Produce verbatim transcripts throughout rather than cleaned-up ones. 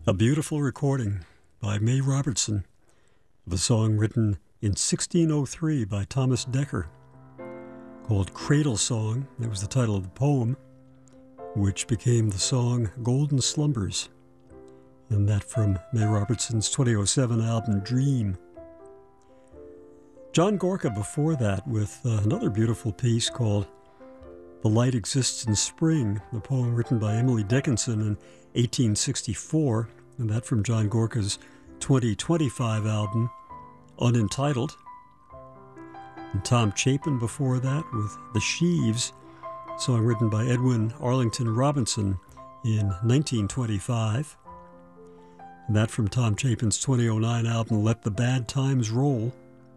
A beautiful recording by May Robertson of a song written in sixteen oh three by Thomas Dekker called Cradle Song. That was the title of the poem, which became the song Golden Slumbers, and that from May Robertson's twenty oh seven album Dream. John Gorka before that with uh, another beautiful piece called The Light Exists in Spring, the poem written by Emily Dickinson in eighteen sixty-four, and that from John Gorka's twenty twenty-five album, Unentitled. And Tom Chapin before that with The Sheaves, a song written by Edwin Arlington Robinson in nineteen twenty-five. And that from Tom Chapin's twenty oh nine album, Let the Bad Times Roll.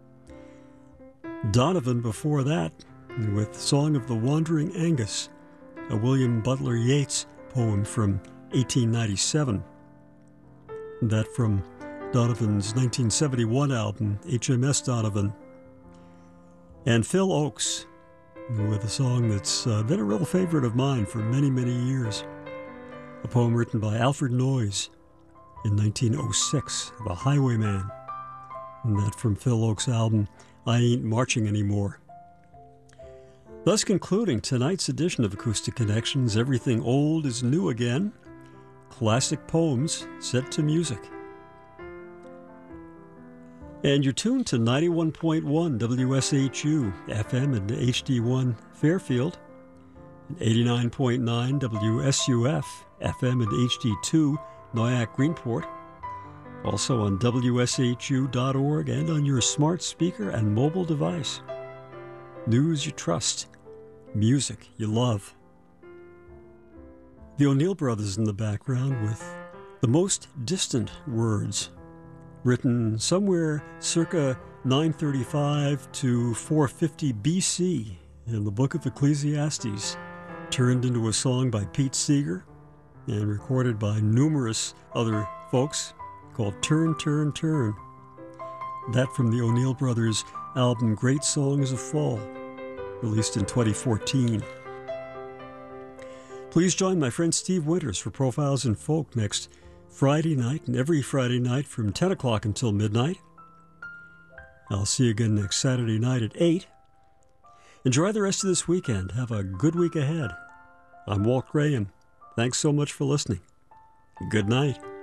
Donovan before that with Song of the Wandering Angus, a William Butler Yeats poem from eighteen ninety-seven. That from Donovan's nineteen seventy-one album, H M S Donovan. And Phil Ochs with a song that's uh, been a real favorite of mine for many, many years. A poem written by Alfred Noyes in nineteen oh six, The Highwayman. And that from Phil Ochs' album, I Ain't Marching Anymore. Thus concluding tonight's edition of Acoustic Connections, everything old is new again. Classic poems set to music. And you're tuned to ninety-one point one W S H U F M and H D one Fairfield, and eighty-nine point nine W S U F F M and H D two Noyac Greenport. Also on W S H U dot org and on your smart speaker and mobile device. News you trust, music you love. The O'Neill Brothers in the background with The Most Distant Words, written somewhere circa nine thirty-five to four fifty B C in the Book of Ecclesiastes, turned into a song by Pete Seeger and recorded by numerous other folks, called Turn, Turn, Turn. That from the O'Neill Brothers' album Great Songs of Fall, released in twenty fourteen. Please join my friend Steve Winters for Profiles in Folk next Friday night and every Friday night from ten o'clock until midnight. I'll see you again next Saturday night at eight. Enjoy the rest of this weekend. Have a good week ahead. I'm Walt Graham. Thanks so much for listening. Good night.